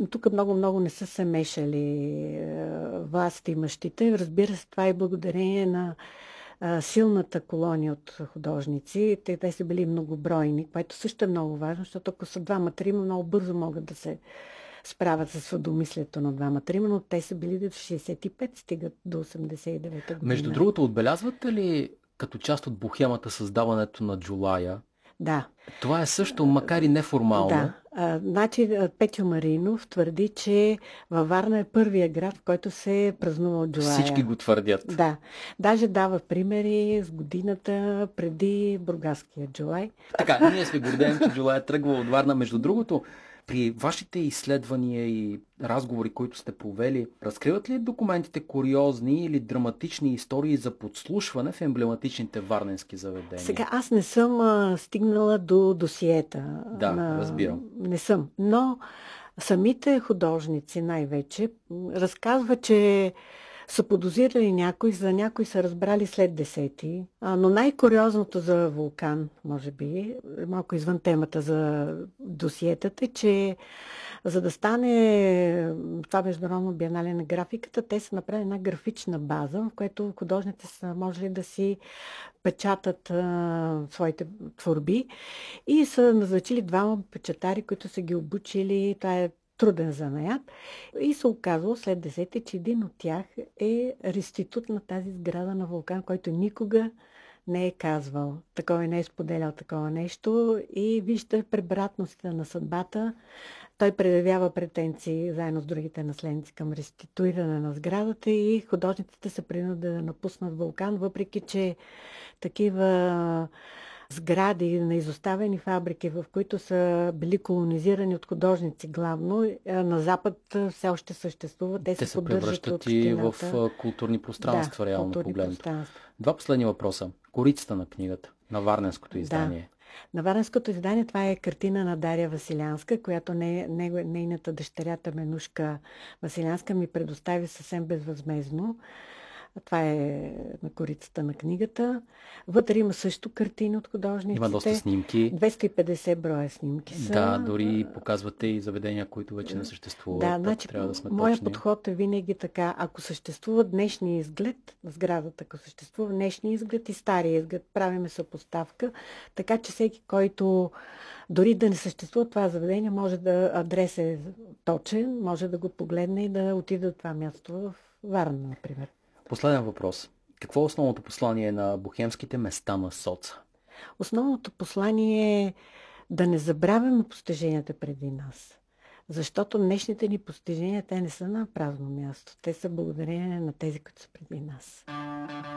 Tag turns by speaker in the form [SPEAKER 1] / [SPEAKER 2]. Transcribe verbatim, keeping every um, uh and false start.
[SPEAKER 1] тук много-много не са се мешали власт имащите. Разбира се, това е благодарение на а, силната колония от художници. Те, те са били многобройни, което също е много важно, защото ако са двама-трима, много бързо могат да се справят с съдомислието на двама-трима, но те са били до шейсет и пет, стигат до осемдесет и девета година.
[SPEAKER 2] Между другото, отбелязвате ли като част от бохемата създаването на Джулая?
[SPEAKER 1] Да.
[SPEAKER 2] Това е също, макар и неформално.
[SPEAKER 1] Да. А, значи Петьо Маринов твърди, че във Варна е първия град, в който се е празнувал Джулая.
[SPEAKER 2] Всички го твърдят.
[SPEAKER 1] Да. Даже дава примери с годината преди бургаския Джулай.
[SPEAKER 2] Така, ние сме гордеем, че Джулай е тръгвал от Варна. Между другото, при вашите изследвания и разговори, които сте провели, разкриват ли документите куриозни или драматични истории за подслушване в емблематичните варненски заведения?
[SPEAKER 1] Сега аз не съм а, стигнала до досиета.
[SPEAKER 2] Да,
[SPEAKER 1] на...
[SPEAKER 2] разбирам.
[SPEAKER 1] Не съм. Но самите художници най-вече разказват, че са подозирали някой, за някой са разбрали след десети. А, но най-куриозното за Вулкан, може би, малко извън темата за досиетата, е, че за да стане това международно биенале на графиката, те са направили една графична база, в която художниците са можели да си печатат а, своите творби и са назначили двама печатари, които са ги обучили. Това е труден занаят. И се оказало след десети, че един от тях е реститут на тази сграда на Вулкан, който никога не е казвал такова и не е споделял такова нещо и вижда пребратностите на съдбата. Той предявява претенции заедно с другите наследници към реституиране на сградата и художниците са принудени да напуснат Вулкан, въпреки че такива сгради на изоставени фабрики, в които са били колонизирани от художници главно, на Запад все още съществуват. Те,
[SPEAKER 2] Те
[SPEAKER 1] се,
[SPEAKER 2] се превръщат и в културни пространства,
[SPEAKER 1] да,
[SPEAKER 2] реално
[SPEAKER 1] културни
[SPEAKER 2] погледнато.
[SPEAKER 1] пространства.
[SPEAKER 2] Два последни въпроса. Корицата на книгата, на варненското издание.
[SPEAKER 1] Да. На варненското издание това е картина на Дария Василянска, която не, не, нейната дъщерята Менушка Василянска ми предостави съвсем безвъзмезно. Това е на корицата на книгата. Вътре има също картини от художниците.
[SPEAKER 2] Има доста снимки.
[SPEAKER 1] двеста и петдесет броя снимки са.
[SPEAKER 2] Да, дори показвате и заведения, които вече не съществуват.
[SPEAKER 1] Да, значи,
[SPEAKER 2] трябва да сме
[SPEAKER 1] моят
[SPEAKER 2] точни.
[SPEAKER 1] подход е винаги така. Ако съществува днешния изглед на сградата, ако съществува днешния изглед и стария изглед, правиме съпоставка, така че всеки, който дори да не съществува това заведение, може да адрес е точен, може да го погледне и да отиде от това място в Варна, например.
[SPEAKER 2] Последен въпрос. Какво е основното послание на бохемските места на соца?
[SPEAKER 1] Основното послание е да не забравяме постиженията преди нас. Защото днешните ни постижения, те не са на празно място. Те са благодарение на тези, които са преди нас.